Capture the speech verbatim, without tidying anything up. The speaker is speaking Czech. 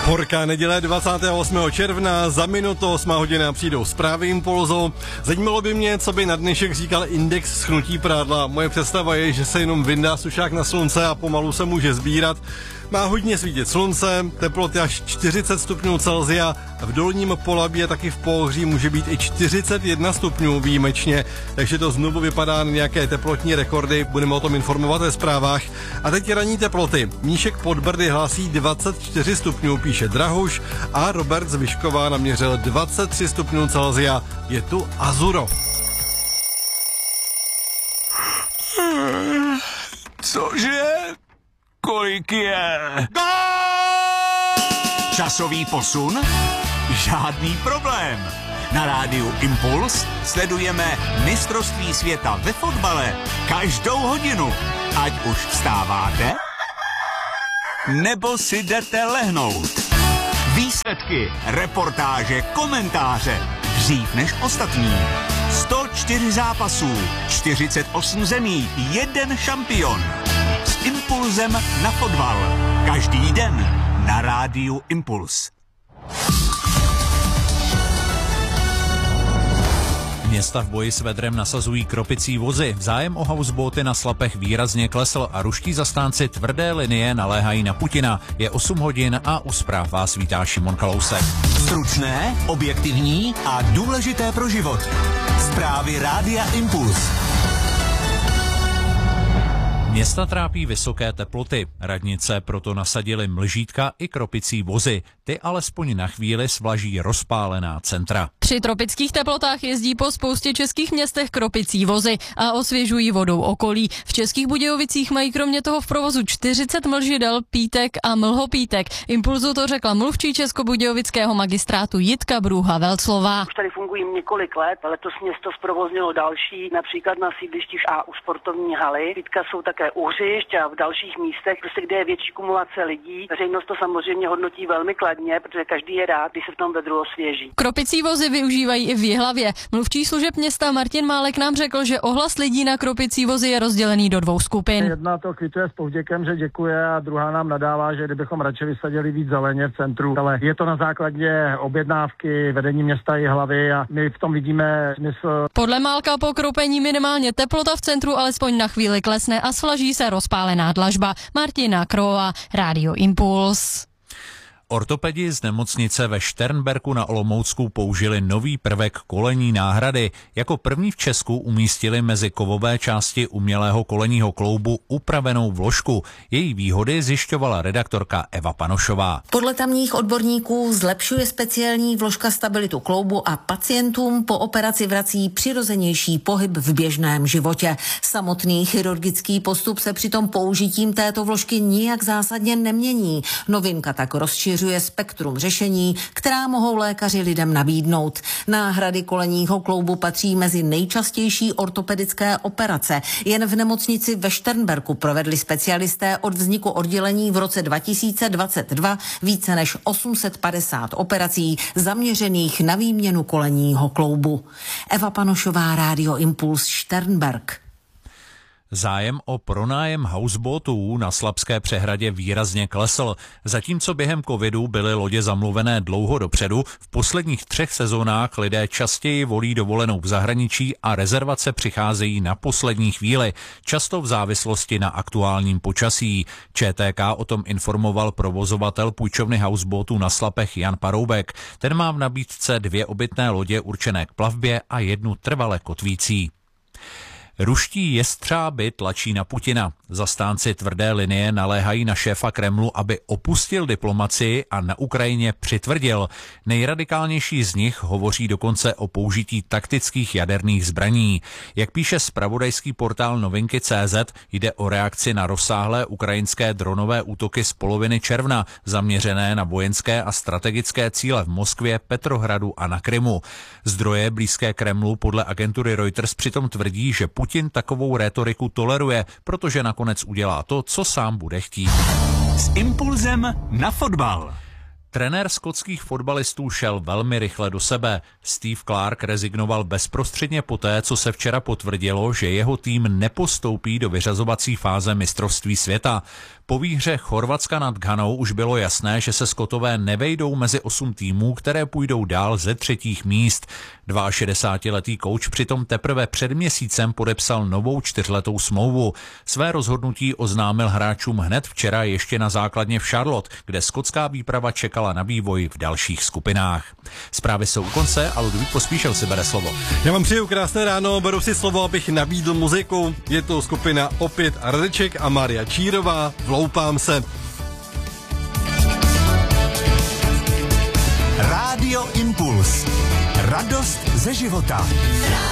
Horká neděle dvacátého osmého června, za minutu osmá hodina přijdou zprávy Impulzu. Zajímalo by mě, co by na dnešek říkal index schnutí prádla. Moje představa je, že se jenom vyndá sušák na slunce a pomalu se může sbírat. Má hodně svítit slunce, teploty až čtyřicet stupňů Celsia, v dolním Polabí a taky v Pohří může být i čtyřicet jedna stupňů výjimečně, takže to znovu vypadá na nějaké teplotní rekordy, budeme o tom informovat ve zprávách. A teď ranní teploty. Míšek pod Brdy hlásí dvacet čtyři stupňů, píše Drahuš, a Robert z Vyškova naměřil dvacet tři stupňů Celsia. Je tu Azuro. Cože? Kolik je? Časový posun? Žádný problém. Na rádiu Impuls sledujeme mistrovství světa ve fotbale každou hodinu. Ať už vstáváte, nebo si jdete lehnout. Výsledky, reportáže, komentáře. Dřív než ostatní. sto čtyři zápasů, čtyřicet osm zemí, jeden šampion. S Impulzem na fotbal. Každý den na rádiu Impuls. Města v boji s vedrem nasazují kropicí vozy. Zájem o houseboaty na Slapech výrazně klesl a ruští zastánci tvrdé linie naléhají na Putina. Je osm hodin a u zpráv vás vítá Šimon Kalousek. Stručné, objektivní a důležité pro život. Zprávy rádia Impuls. Města trápí vysoké teploty. Radnice proto nasadily mlžítka i kropicí vozy. Ty alespoň na chvíli svlaží rozpálená centra. Při tropických teplotách jezdí po spoustě českých městech kropicí vozy a osvěžují vodou okolí. V Českých Budějovicích mají kromě toho v provozu čtyřicet mlžidel, pítek a mlhopítek. Impulzu to řekla mluvčí českobudějovického magistrátu Jitka Brůha-Velclová. Už tady fungují několik let, letos město zprovoznilo další, například na sídlišti a u sportovní haly. Pítka jsou také u hřišť a v dalších místech, prostě kde je větší kumulace lidí. Veřejnost to samozřejmě hodnotí velmi kladně, protože každý je rád, když se v tom vedru osvěží. Kropicí vozy využívají i v Jihlavě. Mluvčí služeb města Martin Málek nám řekl, že ohlas lidí na kropicí vozy je rozdělený do dvou skupin. Jedna to kvituje s povděkem, že děkuje, a druhá nám nadává, že kdybychom radši vysadili víc zeleně v centru. Ale je to na základě objednávky vedení města Jihlavy a my v tom vidíme smysl. Podle Málka po kropení minimálně teplota v centru alespoň na chvíli klesne a svlaží se rozpálená dlažba. Martina Kroa, Rádio Impuls. Ortopedi z nemocnice ve Šternberku na Olomoucku použili nový prvek kolenní náhrady. Jako první v Česku umístili mezi kovové části umělého kolenního kloubu upravenou vložku. Její výhody zjišťovala redaktorka Eva Panošová. Podle tamních odborníků zlepšuje speciální vložka stabilitu kloubu a pacientům po operaci vrací přirozenější pohyb v běžném životě. Samotný chirurgický postup se přitom použitím této vložky nijak zásadně nemění. Novinka tak rozšiřuje spektrum řešení, která mohou lékaři lidem nabídnout. Náhrady kolenního kloubu patří mezi nejčastější ortopedické operace. Jen v nemocnici ve Šternberku provedli specialisté od vzniku oddělení v roce dva tisíce dvacet dva více než osm set padesát operací zaměřených na výměnu kolenního kloubu. Eva Panošová, Rádio Impuls, Šternberk. Zájem o pronájem houseboatů na Slapské přehradě výrazně klesl. Zatímco během covidu byly lodě zamluvené dlouho dopředu, v posledních třech sezónách lidé častěji volí dovolenou v zahraničí a rezervace přicházejí na poslední chvíli, často v závislosti na aktuálním počasí. ČTK o tom informoval provozovatel půjčovny houseboatů na Slapech Jan Paroubek. Ten má v nabídce dvě obytné lodě určené k plavbě a jednu trvale kotvící. Ruští jestřáby tlačí na Putina. Zastánci tvrdé linie naléhají na šéfa Kremlu, aby opustil diplomacii a na Ukrajině přitvrdil. Nejradikálnější z nich hovoří dokonce o použití taktických jaderných zbraní. Jak píše zpravodajský portál Novinky tečka cé zet, jde o reakci na rozsáhlé ukrajinské dronové útoky z poloviny června, zaměřené na vojenské a strategické cíle v Moskvě, Petrohradu a na Krymu. Zdroje blízké Kremlu podle agentury Reuters přitom tvrdí, že Putin takovou rétoriku toleruje, protože nakonec udělá to, co sám bude chtít. S Impulzem na fotbal. Trenér skotských fotbalistů šel velmi rychle do sebe. Steve Clark rezignoval bezprostředně poté, co se včera potvrdilo, že jeho tým nepostoupí do vyřazovací fáze mistrovství světa. Po výhře Chorvatska nad Ghanou už bylo jasné, že se Skotové nevejdou mezi osm týmů, které půjdou dál ze třetích míst. šedesátiletý kouč přitom teprve před měsícem podepsal novou čtyřletou smlouvu. Své rozhodnutí oznámil hráčům hned včera ještě na základně v Charlotte, kde skotská výprava čekala na vývoj v dalších skupinách. Zprávy jsou u konce a Ludvík Pospíšil si bere slovo. Já vám přeju krásné ráno, beru si slovo, abych nabídl muziku. Je to skupina Opět a Radeček a Maria Čírová, Vloupám se. Rádio Impuls. Radost ze života.